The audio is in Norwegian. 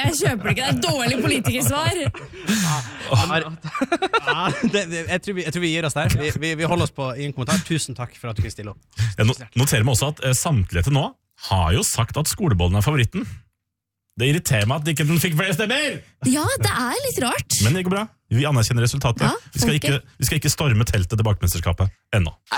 Jeg kjøper det ikke, det er et dårlig politikersvar. Jeg tror vi gir oss der. Vi holder oss på i en kommentar. Tusen takk for at du kunne stille opp. Jeg noterer meg også at samtlige til nå har jo sagt at skolebollen er favoritten. Det irriterer meg at ikke den fikk flere stemmer! Ja, det er litt rart. Men det går bra. Vi anerkjenner resultatet. Ja, vi skal ikke storme teltet til bakmesterskapet ennå.